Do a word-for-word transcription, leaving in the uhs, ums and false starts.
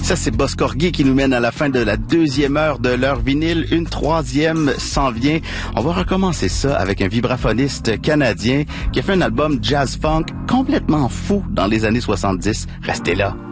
Ça, c'est Boss Corgi qui nous mène à la fin de la deuxième heure de leur vinyle. Une troisième s'en vient. On va recommencer ça avec un vibraphoniste canadien qui a fait un album jazz funk complètement fou dans les années soixante-dix. Restez là.